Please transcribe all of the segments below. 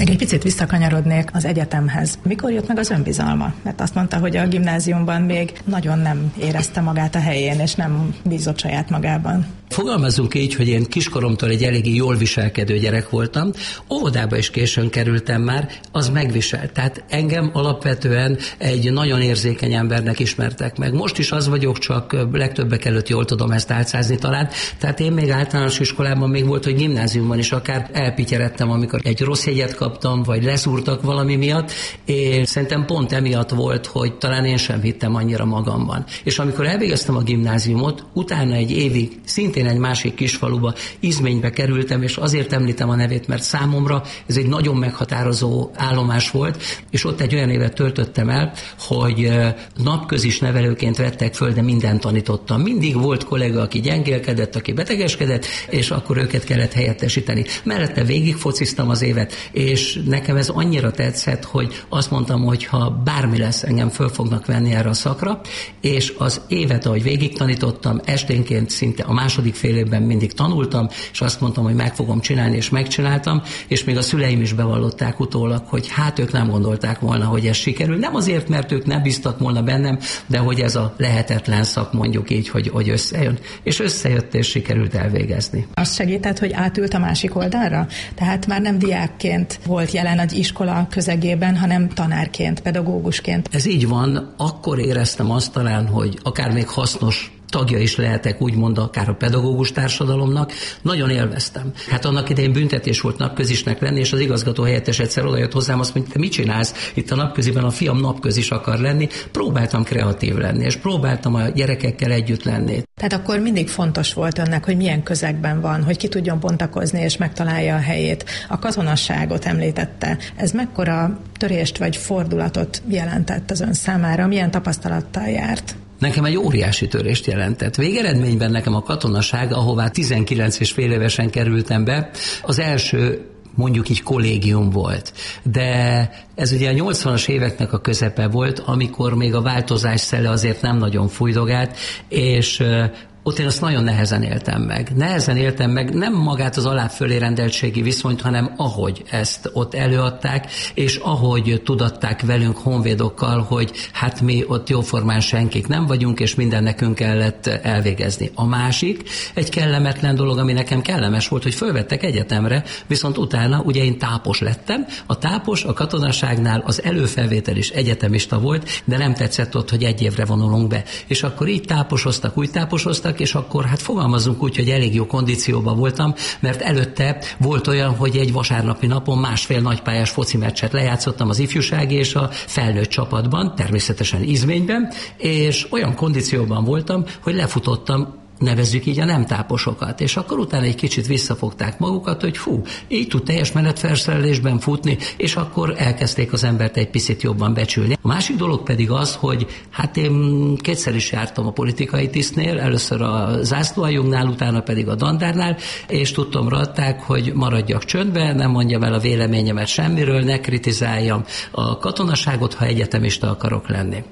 Még egy picit visszakanyarodnék az egyetemhez. Mikor jött meg az önbizalma? Mert azt mondta, hogy a gimnáziumban még nagyon nem érezte magát a helyén, és nem bízott saját magában. Fogalmazunk így, hogy én kiskoromtól egy eléggé jól viselkedő gyerek voltam. Óvodába is későn kerültem már, az megviselt. Tehát engem alapvetően egy nagyon érzékeny embernek ismertek meg. Most is az vagyok, csak legtöbbek előtt jól tudom ezt álcázni talán. Tehát én még általános iskolában még volt, hogy gimnáziumban is akár elpityeredtem, amikor egy rossz jegyet kaptam, vagy leszúrtak valami miatt, és szerintem pont emiatt volt, hogy talán én sem hittem annyira magamban. És amikor elvégeztem a gimnáziumot, utána egy évig szintén egy másik kisfaluba, Izménybe kerültem, és azért említem a nevét, mert számomra ez egy nagyon meghatározó állomás volt, és ott egy olyan évet töltöttem el, hogy napközis nevelőként vettek föl, de mindent tanítottam. Mindig volt kollega, aki gyengélkedett, aki betegeskedett, és akkor őket kellett helyettesíteni. Mellette végig fociztam az évet, és nekem ez annyira tetszett, hogy azt mondtam, hogy ha bármi lesz, engem föl fognak venni erre a szakra, és az évet, ahogy végig tanítottam, esténként szinte a második fél évben mindig tanultam, és azt mondtam, hogy meg fogom csinálni, és megcsináltam, és még a szüleim is bevallották utólag, hogy hát ők nem gondolták volna, hogy ez sikerül. Nem azért, mert ők nem bíztak volna bennem, de hogy ez a lehetetlen szak, mondjuk így, hogy összejön. És összejött, és sikerült elvégezni. Azt segített, hogy átült a másik oldalra? Tehát már nem diákként volt jelen az iskola közegében, hanem tanárként, pedagógusként. Ez így van. Akkor éreztem azt talán, hogy akár még hasznos tagja is lehetek, úgymond akár a pedagógus társadalomnak. Nagyon élveztem. Hát annak idején büntetés volt napközisnek lenni, és az igazgató helyettes egyszer odajött hozzám, azt mondta, te mit csinálsz? Itt a napköziben a fiam napközis akar lenni. Próbáltam kreatív lenni, és próbáltam a gyerekekkel együtt lenni. Tehát akkor mindig fontos volt önnek, hogy milyen közegben van, hogy ki tudjon bontakozni, és megtalálja a helyét. A katonasságot említette. Ez mekkora törést vagy fordulatot jelentett az ön számára? Milyen tapasztalattal járt? Nekem egy óriási törést jelentett. Végeredményben nekem a katonaság, ahová 19 és fél évesen kerültem be, az első mondjuk így kollégium volt. De ez ugye a 80-as éveknek a közepe volt, amikor még a változás szele azért nem nagyon fújdogált, és ott én azt nagyon nehezen éltem meg. Nehezen éltem meg nem magát az alá-fölé rendeltségi viszonyt, hanem ahogy ezt ott előadták, és ahogy tudatták velünk honvédokkal, hogy hát mi ott jóformán senkik nem vagyunk, és minden nekünk kellett elvégezni. A másik, egy kellemetlen dolog, ami nekem kellemes volt, hogy fölvettek egyetemre, viszont utána ugye én tápos lettem. A tápos a katonaságnál az előfelvétel is egyetemista volt, de nem tetszett ott, hogy egy évre vonulunk be. És akkor így táposoztak, úgy táposoztak, és akkor hát fogalmazunk úgy, hogy elég jó kondícióban voltam, mert előtte volt olyan, hogy egy vasárnapi napon másfél nagypályás foci meccset lejátszottam az ifjúsági és a felnőtt csapatban, természetesen Izményben, és olyan kondícióban voltam, hogy lefutottam, nevezzük így a nem táposokat, és akkor utána egy kicsit visszafogták magukat, hogy így tud teljes menetfelszerelésben futni, és akkor elkezdték az embert egy picit jobban becsülni. A másik dolog pedig az, hogy hát én kétszer is jártam a politikai tisztnél, először a zászlóaljunknál, utána pedig a dandárnál, és tudtomra adták, hogy maradjak csöndben, nem mondjam el a véleményemet semmiről, ne kritizáljam a katonaságot, ha egyetemista akarok lenni.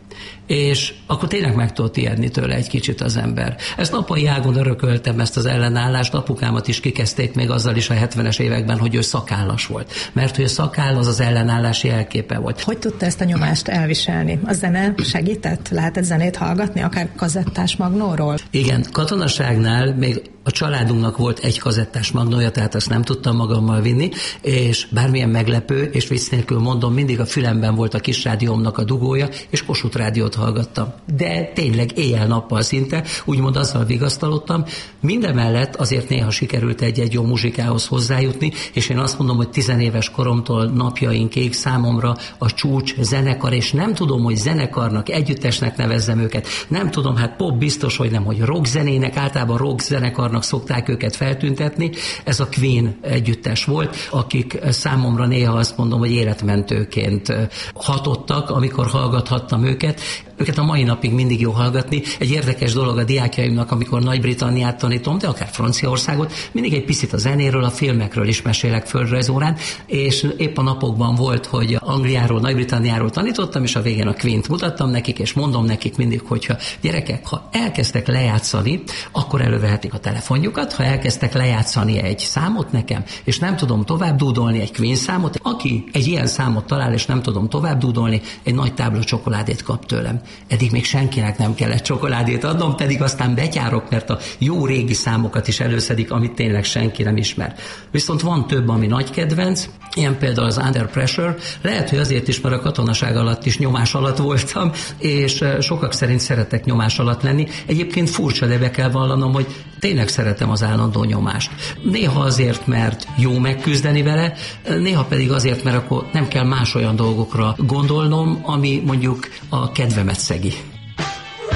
És akkor tényleg meg tudott ijedni tőle egy kicsit az ember. Ezt apai ágon örököltem, ezt az ellenállást, apukámat is kikezdték még azzal is a 70-es években, hogy ő szakállas volt. Mert hogy a szakáll az az ellenállás jelképe volt. Hogy tudta ezt a nyomást elviselni? A zene segített? Lehetett zenét hallgatni, akár kazettás magnóról? Igen, katonaságnál még a családunknak volt egy kazettás magnója, tehát azt nem tudtam magammal vinni, és bármilyen meglepő, és vicc nélkül mondom, mindig a fülemben volt a kis rádiómnak a dugója, és Kossuth rádiót hallgattam. De tényleg éjjel-nappal szinte, úgymond azzal vigasztalottam. Mindemellett azért néha sikerült egy-egy jó muzsikához hozzájutni, és én azt mondom, hogy 10 éves koromtól napjainkig számomra a csúcs zenekar, és nem tudom, hogy zenekarnak, együttesnek nevezzem őket, nem tudom, hát pop biztos, hogy nem, hogy rockzenének, általában rockzenekarnak szokták őket feltüntetni. Ez a Queen együttes volt, akik számomra néha azt mondom, hogy életmentőként hatottak, amikor hallgathattam őket. Őket a mai napig mindig jó hallgatni. Egy érdekes dolog a diákjaimnak, amikor Nagy-Britanniát tanítom, de akár Franciaországot, mindig egy picit a zenéről, a filmekről is mesélek földrajzórán, és épp a napokban volt, hogy Angliáról, Nagy-Britanniáról tanítottam, és a végén a Queen-t mutattam nekik, és mondom nekik mindig, hogyha gyerekek, ha elkezdtek lejátszani, akkor elővehetik a telefonjukat, ha elkezdtek lejátszani egy számot nekem, és nem tudom tovább dúdolni egy Queen számot, aki egy ilyen számot talál, és nem tudom tovább dúdolni, egy nagy tábla csokoládét kap tőlem. Eddig még senkinek nem kellett csokoládét adnom, pedig aztán betyárok, mert a jó régi számokat is előszedik, amit tényleg senki nem ismer. Viszont van több, ami nagy kedvenc, ilyen például az Under Pressure, lehet, hogy azért is, mert a katonaság alatt is nyomás alatt voltam, és sokak szerint szeretek nyomás alatt lenni. Egyébként furcsa, de be kell vallanom, hogy tényleg szeretem az állandó nyomást. Néha azért, mert jó megküzdeni vele, néha pedig azért, mert akkor nem kell más olyan dolgokra gondolnom, ami mondjuk a kedvemet szegi.